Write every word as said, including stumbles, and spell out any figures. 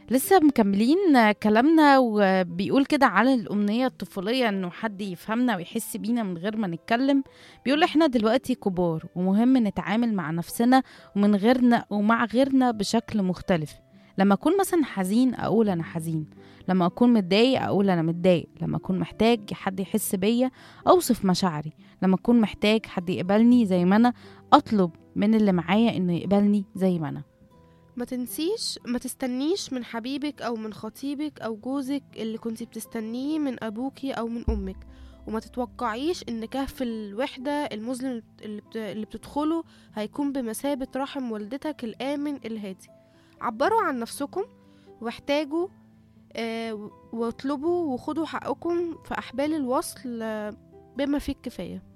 لسه مكملين كلامنا، وبيقول كده على الأمنية الطفولية إنه حد يفهمنا ويحس بينا من غير ما نتكلم. بيقول إحنا دلوقتي كبار ومهم نتعامل مع نفسنا ومن غيرنا ومع غيرنا بشكل مختلف. لما أكون مثلا حزين أقول أنا حزين، لما أكون متضايق أقول أنا متضايق، لما أكون محتاج حد يحس بيا أوصف مشاعري، لما أكون محتاج حد يقبلني زي ما أنا أطلب من اللي معايا إنه يقبلني زي ما أنا. ما تنسيش ما تستنيش من حبيبك أو من خطيبك أو جوزك اللي كنتي بتستنيه من أبوكي أو من أمك. وما تتوقعيش إن كهف الوحدة المظلم اللي بت- اللي بتدخله هيكون بمثابة رحم والدتك الآمن الهادي. عبروا عن نفسكم واحتاجوا، آه، واطلبوا وخدوا حقكم في أحبال الوصل، آه، بما فيه الكفاية.